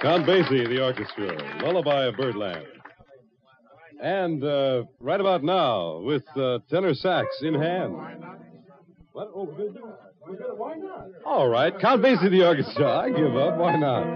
Count Basie, the orchestra, Lullaby of Birdland. And right about now, with tenor sax in hand. What? Oh, why not? All right, Count Basie, the orchestra. I give up. Why not?